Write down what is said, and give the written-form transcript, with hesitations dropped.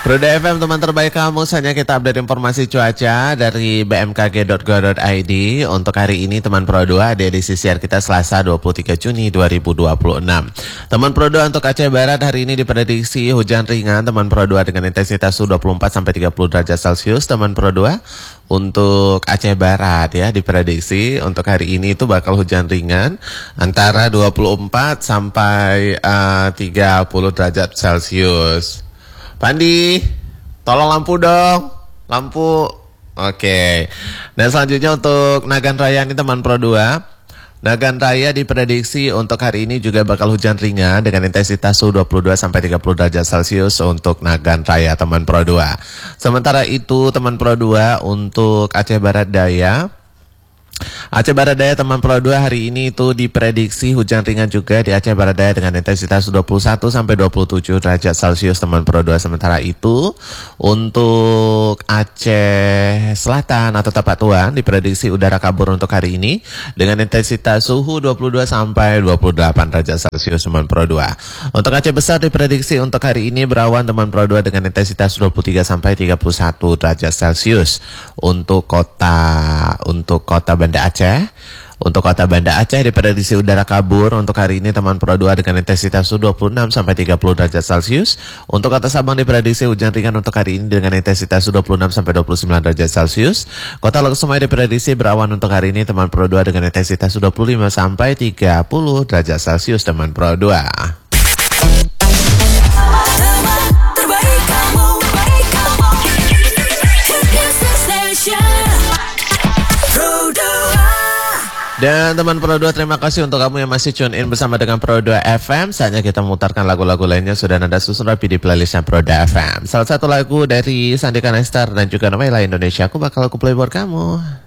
Pro 2 FM teman terbaik kamu, saatnya kita update informasi cuaca dari bmkg.go.id. Untuk hari ini teman Pro 2 di edisi siar kita Selasa 23 Juni 2026. Teman Pro 2 untuk Aceh Barat hari ini diprediksi hujan ringan teman Pro 2 dengan intensitas 24-30 derajat Celcius. Teman Pro 2 untuk Aceh Barat ya diprediksi untuk hari ini itu bakal hujan ringan antara 24 sampai 30 derajat Celcius. Pandi, tolong lampu dong. Lampu. Oke. Dan selanjutnya untuk Nagan Raya ini teman Pro 2. Nagan Raya diprediksi untuk hari ini juga bakal hujan ringan dengan intensitas suhu 22 sampai 30 derajat Celcius untuk Nagan Raya teman Pro 2. Sementara itu teman Pro 2 untuk Aceh Barat Daya. Aceh Barat Daya teman Pro 2 hari ini itu diprediksi hujan ringan juga di Aceh Barat Daya dengan intensitas 21 sampai 27 derajat Celcius teman Pro 2. Sementara itu untuk Aceh Selatan atau Tapak Tuan diprediksi udara kabur untuk hari ini dengan intensitas suhu 22 sampai 28 derajat Celcius teman Pro 2. Untuk Aceh Besar diprediksi untuk hari ini berawan teman Pro 2 dengan intensitas 23 sampai 31 derajat Celcius. Untuk kota Banda Aceh. Untuk kota Banda Aceh diprediksi udara kabur untuk hari ini teman Pro 2 dengan intensitas 26 sampai 30 derajat Celcius. Untuk kota Sabang diprediksi hujan ringan untuk hari ini dengan intensitas 26 sampai 29 derajat Celcius. Kota Leukesemai diprediksi berawan untuk hari ini teman Pro 2 dengan intensitas 25 sampai 30 derajat Celcius teman Pro 2. Dan teman Pro 2 terima kasih untuk kamu yang masih tune in bersama dengan Pro 2 FM. Saatnya kita memutarkan lagu-lagu lainnya sudah Anda susun rapi di playlistnya Pro 2 FM. Salah satu lagu dari Sandika Nestar dan juga Nomaila Indonesia aku bakal play buat kamu.